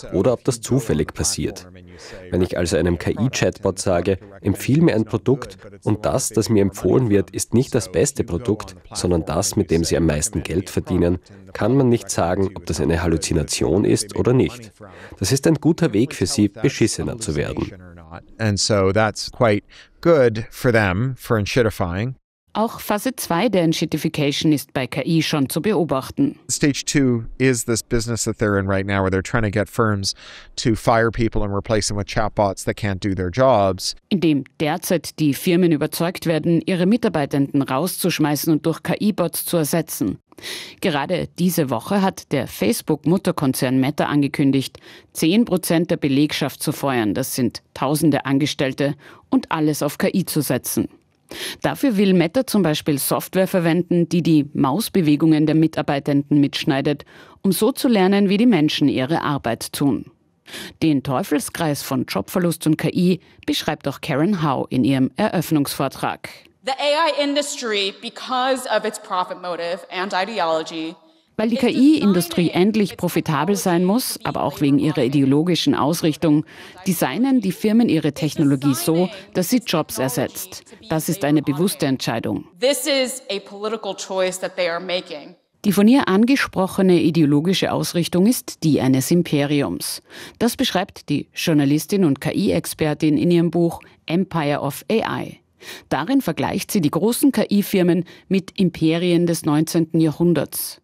oder ob das zufällig passiert. Wenn ich also einem KI-Chatbot sage, empfiehl mir ein Produkt und das mir empfohlen wird, ist nicht das beste Produkt, sondern das, mit dem Sie am meisten Geld verdienen, kann man nicht sagen, ob das eine Halluzination ist oder nicht. Das ist ein guter Weg für Sie, beschissener zu werden. And so that's quite good for them, for enshittifying. Auch Phase 2 der Enshittification ist bei KI schon zu beobachten. Stage 2 is this business that they're in right now, where they're trying to get firms to fire people and replace them with chatbots that can't do their jobs. Indem derzeit die Firmen überzeugt werden, ihre Mitarbeitenden rauszuschmeißen und durch KI-Bots zu ersetzen. Gerade diese Woche hat der Facebook-Mutterkonzern Meta angekündigt, 10% der Belegschaft zu feuern, das sind tausende Angestellte, und alles auf KI zu setzen. Dafür will Meta zum Beispiel Software verwenden, die die Mausbewegungen der Mitarbeitenden mitschneidet, um so zu lernen, wie die Menschen ihre Arbeit tun. Den Teufelskreis von Jobverlust und KI beschreibt auch Karen Howe in ihrem Eröffnungsvortrag. The AI industry, because of its profit motive and ideology, weil die KI-Industrie endlich profitabel sein muss, aber auch wegen ihrer ideologischen Ausrichtung, designen die Firmen ihre Technologie so, dass sie Jobs ersetzt. Das ist eine bewusste Entscheidung. This is a political choice that they are making. Die von ihr angesprochene ideologische Ausrichtung ist die eines Imperiums. Das beschreibt die Journalistin und KI-Expertin in ihrem Buch Empire of AI. Darin vergleicht sie die großen KI-Firmen mit Imperien des 19. Jahrhunderts.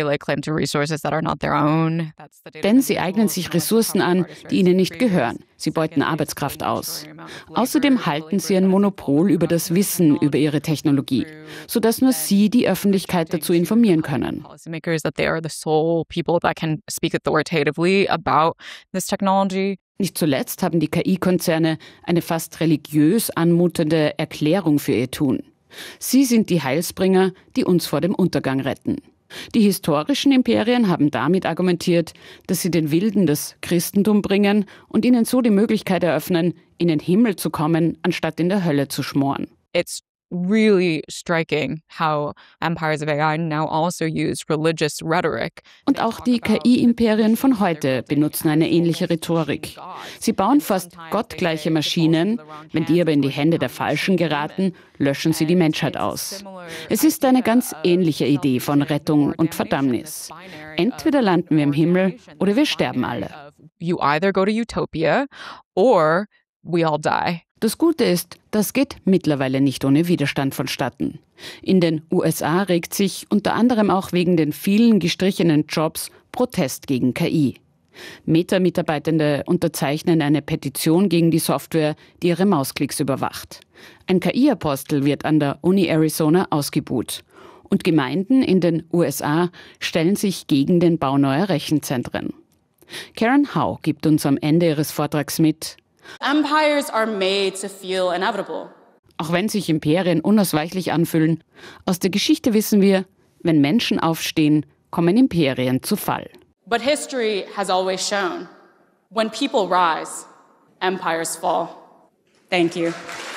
Denn sie eignen sich Ressourcen an, die ihnen nicht gehören. Sie beuten Arbeitskraft aus. Außerdem halten sie ein Monopol über das Wissen über ihre Technologie, sodass nur sie die Öffentlichkeit dazu informieren können. Nicht zuletzt haben die KI-Konzerne eine fast religiös anmutende Erklärung für ihr Tun. Sie sind die Heilsbringer, die uns vor dem Untergang retten. Die historischen Imperien haben damit argumentiert, dass sie den Wilden das Christentum bringen und ihnen so die Möglichkeit eröffnen, in den Himmel zu kommen, anstatt in der Hölle zu schmoren. It's really striking how empires of AI now also use religious rhetoric. Und auch die KI-Imperien von heute benutzen eine ähnliche Rhetorik. Sie bauen fast gottgleiche Maschinen. Wenn die aber in die Hände der Falschen geraten, löschen sie die Menschheit aus. Es ist eine ganz ähnliche Idee von Rettung und Verdammnis. Entweder landen wir im Himmel oder wir sterben alle. You either go to utopia or we all die. Das Gute ist, das geht mittlerweile nicht ohne Widerstand vonstatten. In den USA regt sich unter anderem auch wegen den vielen gestrichenen Jobs Protest gegen KI. Meta-Mitarbeitende unterzeichnen eine Petition gegen die Software, die ihre Mausklicks überwacht. Ein KI-Apostel wird an der Uni Arizona ausgebuht. Und Gemeinden in den USA stellen sich gegen den Bau neuer Rechenzentren. Karen Howe gibt uns am Ende ihres Vortrags mit: Empires are made to feel inevitable. Auch wenn sich Imperien unausweichlich anfühlen, aus der Geschichte wissen wir, wenn Menschen aufstehen, kommen Imperien zu Fall. But history has always shown, when people rise, empires fall. Thank you.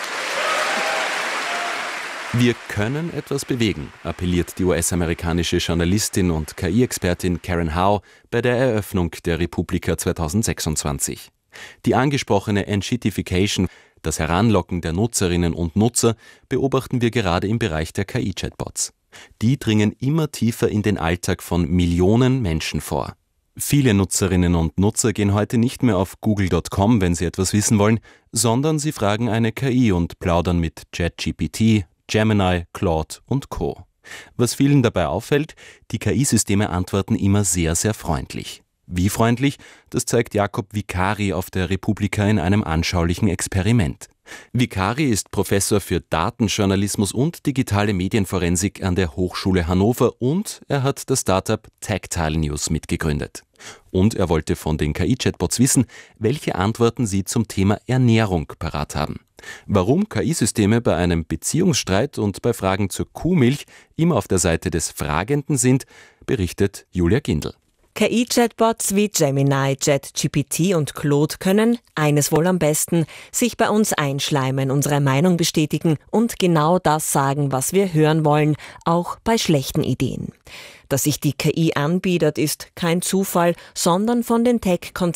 Wir können etwas bewegen, appelliert die US-amerikanische Journalistin und KI-Expertin Karen Howe bei der Eröffnung der Republika 2026. Die angesprochene Enshittification, das Heranlocken der Nutzerinnen und Nutzer, beobachten wir gerade im Bereich der KI-Chatbots. Die dringen immer tiefer in den Alltag von Millionen Menschen vor. Viele Nutzerinnen und Nutzer gehen heute nicht mehr auf google.com, wenn sie etwas wissen wollen, sondern sie fragen eine KI und plaudern mit ChatGPT, Gemini, Claude und Co. Was vielen dabei auffällt, die KI-Systeme antworten immer sehr, sehr freundlich. Wie freundlich, das zeigt Jakob Vicari auf der Republika in einem anschaulichen Experiment. Vicari ist Professor für Datenjournalismus und digitale Medienforensik an der Hochschule Hannover und er hat das Startup Tactile News mitgegründet. Und er wollte von den KI-Chatbots wissen, welche Antworten sie zum Thema Ernährung parat haben. Warum KI-Systeme bei einem Beziehungsstreit und bei Fragen zur Kuhmilch immer auf der Seite des Fragenden sind, berichtet Julia Gindl. KI-Chatbots wie Gemini, ChatGPT und Claude können, eines wohl am besten, sich bei uns einschleimen, unsere Meinung bestätigen und genau das sagen, was wir hören wollen, auch bei schlechten Ideen. Dass sich die KI anbietet, ist kein Zufall, sondern von den Tech-Konzernen